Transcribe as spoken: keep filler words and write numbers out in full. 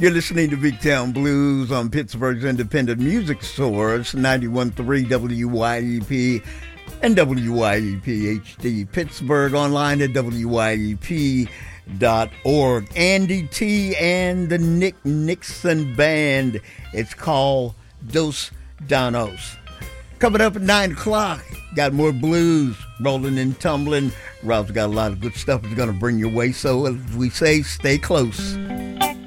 You're listening to Big Town Blues on Pittsburgh's independent music source, ninety-one point three W Y E P and W Y E P H D Pittsburgh, online at W Y E P dot org. Andy T and the Nick Nixon Band. It's called Dos Danos. Coming up at nine o'clock, got more blues, rolling and tumbling. Rob's got a lot of good stuff he's going to bring your way, so as we say, stay close.